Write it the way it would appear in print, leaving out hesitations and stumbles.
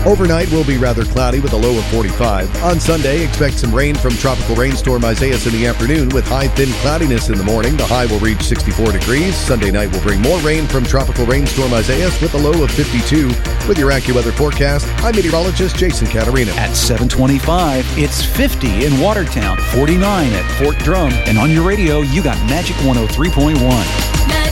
Overnight will be rather cloudy with a low of 45. On Sunday, expect some rain from tropical rainstorm Isaias in the afternoon with high thin cloudiness in the morning. The high will reach 64 degrees. Sunday night will bring more rain from tropical rainstorm Isaias with a low of 52. With your AccuWeather forecast, I'm meteorologist Jason Caterina. At 7:25, it's 50 in Watertown, 49 at Fort Drum, and on your radio, you got Magic 103.1.